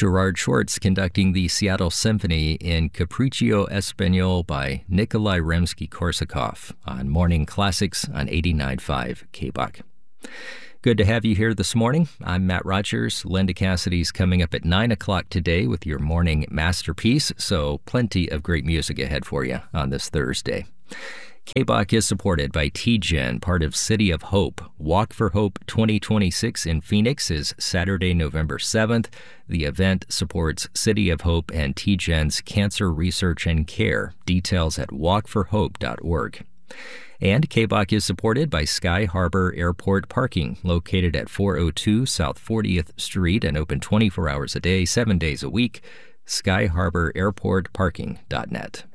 Gerard Schwartz conducting the Seattle Symphony in Capriccio Espagnol by Nikolai Rimsky-Korsakov on Morning Classics on 89.5 KBOK. Good to have you here this morning. I'm Matt Rogers. Linda Cassidy's coming up at 9 o'clock today with your morning masterpiece, so plenty of great music ahead for you on this Thursday. KBOK is supported by TGen, part of City of Hope. Walk for Hope 2026 in Phoenix is Saturday, November 7th. The event supports City of Hope and TGen's Cancer Research and Care. Details at walkforhope.org. And KBOK is supported by Sky Harbor Airport Parking, located at 402 South 40th Street and open 24 hours a day, 7 days a week. SkyHarborAirportParking.net.